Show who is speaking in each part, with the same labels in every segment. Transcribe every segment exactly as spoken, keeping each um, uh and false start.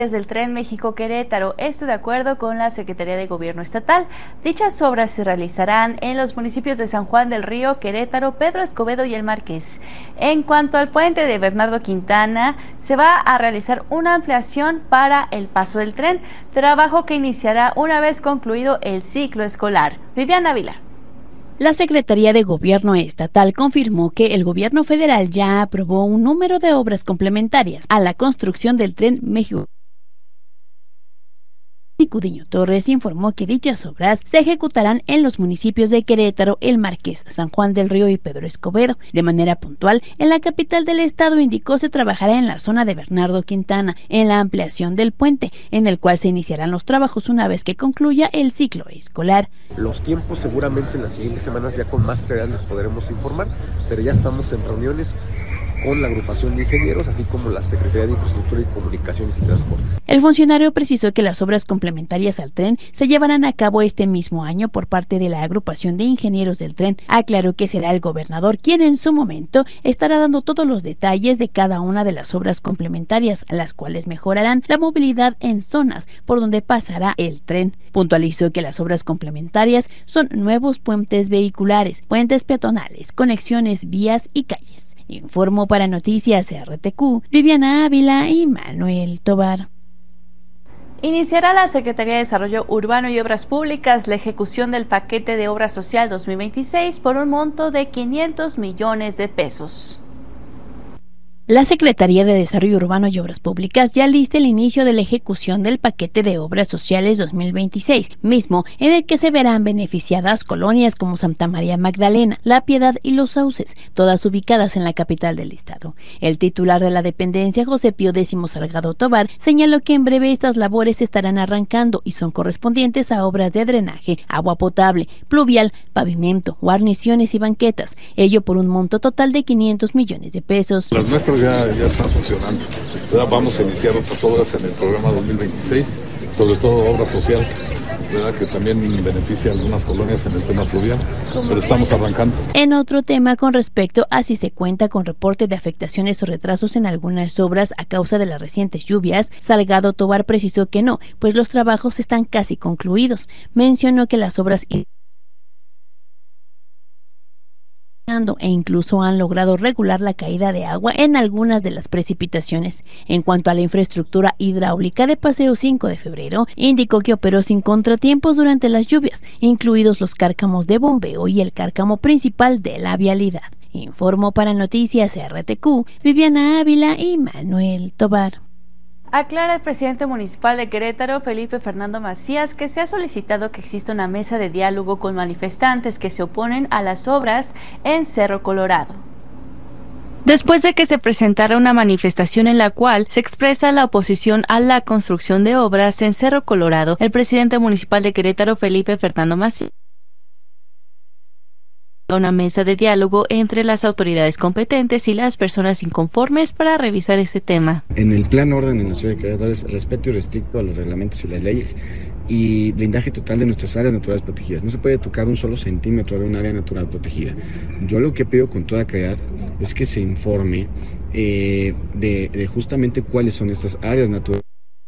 Speaker 1: del Tren México-Querétaro, esto de acuerdo con la Secretaría de Gobierno Estatal. Dichas obras se realizarán en los municipios de San Juan del Río, Querétaro, Pedro Escobedo y El Marqués. En cuanto al puente de Bernardo Quintana, se va a realizar una ampliación para el paso del tren, trabajo que iniciará una vez concluido el ciclo escolar. Viviana Ávila.
Speaker 2: La Secretaría de Gobierno Estatal confirmó que el gobierno federal ya aprobó un número de obras complementarias a la construcción del Tren México. Cudiño Torres informó que dichas obras se ejecutarán en los municipios de Querétaro, El Marqués, San Juan del Río y Pedro Escobedo. De manera puntual, en la capital del estado indicó se trabajará en la zona de Bernardo Quintana, en la ampliación del puente, en el cual se iniciarán los trabajos una vez que concluya el ciclo escolar.
Speaker 3: Los tiempos seguramente en las siguientes semanas ya con más claridad les podremos informar, pero ya estamos en reuniones con la agrupación de ingenieros, así como la Secretaría de Infraestructura y Comunicaciones y Transportes.
Speaker 2: El funcionario precisó que las obras complementarias al tren se llevarán a cabo este mismo año por parte de la agrupación de ingenieros del tren. Aclaró que será el gobernador quien en su momento estará dando todos los detalles de cada una de las obras complementarias, las cuales mejorarán la movilidad en zonas por donde pasará el tren. Puntualizó que las obras complementarias son nuevos puentes vehiculares, puentes peatonales, conexiones, vías y calles. Informó para Noticias R T Q, Viviana Ávila y Manuel Tobar.
Speaker 1: Iniciará la Secretaría de Desarrollo Urbano y Obras Públicas la ejecución del paquete de obra social dos mil veintiséis por un monto de quinientos millones de pesos.
Speaker 2: La Secretaría de Desarrollo Urbano y Obras Públicas ya lista el inicio de la ejecución del paquete de obras sociales dos mil veintiséis, mismo en el que se verán beneficiadas colonias como Santa María Magdalena, La Piedad y Los Sauces, todas ubicadas en la capital del estado. El titular de la dependencia, José Pío X Salgado Tobar, señaló que en breve estas labores estarán arrancando y son correspondientes a obras de drenaje, agua potable, pluvial, pavimento, guarniciones y banquetas, ello por un monto total de quinientos millones de pesos.
Speaker 4: Las nuestras ya, ya están funcionando. Ya vamos a iniciar otras obras en el programa dos mil veintiséis, sobre todo obra social, ¿verdad? Que también beneficia a algunas colonias en el tema fluvial, pero estamos arrancando.
Speaker 2: En otro tema con respecto a si se cuenta con reporte de afectaciones o retrasos en algunas obras a causa de las recientes lluvias, Salgado Tobar precisó que no, pues los trabajos están casi concluidos. Mencionó que las obras e incluso han logrado regular la caída de agua en algunas de las precipitaciones. En cuanto a la infraestructura hidráulica de Paseo cinco de febrero, indicó que operó sin contratiempos durante las lluvias, incluidos los cárcamos de bombeo y el cárcamo principal de la vialidad. Informó para Noticias R T Q, Viviana Ávila y Manuel Tobar.
Speaker 1: Aclara el presidente municipal de Querétaro, Felipe Fernando Macías, que se ha solicitado que exista una mesa de diálogo con manifestantes que se oponen a las obras en Cerro Colorado. Después de que se presentara una manifestación en la cual se expresa la oposición a la construcción de obras en Cerro Colorado, el presidente municipal de Querétaro, Felipe Fernando Macías, una mesa de diálogo entre las autoridades competentes y las personas inconformes para revisar este tema.
Speaker 5: En el plan orden en la ciudad de Querétaro es respeto irrestricto a los reglamentos y las leyes y blindaje total de nuestras áreas naturales protegidas. No se puede tocar un solo centímetro de un área natural protegida. Yo lo que pido con toda claridad es que se informe eh, de, de justamente cuáles son estas áreas naturales,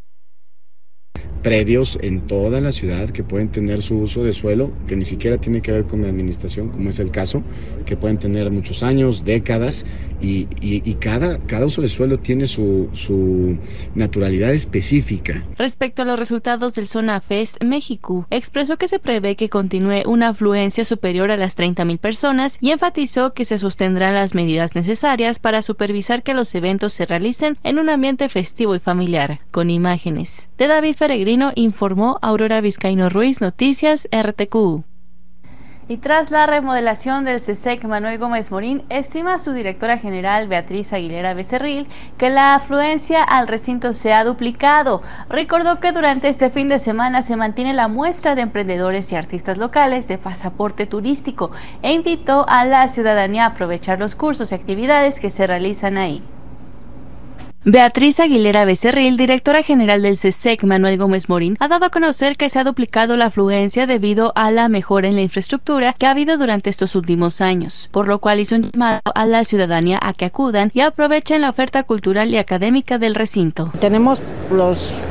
Speaker 5: predios en toda la ciudad que pueden tener su uso de suelo, que ni siquiera tiene que ver con la administración, como es el caso, que pueden tener muchos años, décadas, y, y, y cada, cada uso de suelo tiene su, su naturalidad específica.
Speaker 1: Respecto a los resultados del Zona Fest México, expresó que se prevé que continúe una afluencia superior a las treinta mil personas y enfatizó que se sostendrán las medidas necesarias para supervisar que los eventos se realicen en un ambiente festivo y familiar. Con imágenes de David Feregrino, informó Aurora Vizcaíno Ruiz, Noticias R T Q. Y tras la remodelación del CESEC, Manuel Gómez Morín estima su directora general Beatriz Aguilera Becerril que la afluencia al recinto se ha duplicado. Recordó que durante este fin de semana se mantiene la muestra de emprendedores y artistas locales de pasaporte turístico e invitó a la ciudadanía a aprovechar los cursos y actividades que se realizan ahí. Beatriz Aguilera Becerril, directora general del C E S E C Manuel Gómez Morín, ha dado a conocer que se ha duplicado la afluencia debido a la mejora en la infraestructura que ha habido durante estos últimos años, por lo cual hizo un llamado a la ciudadanía a que acudan y aprovechen la oferta cultural y académica del recinto.
Speaker 6: Tenemos los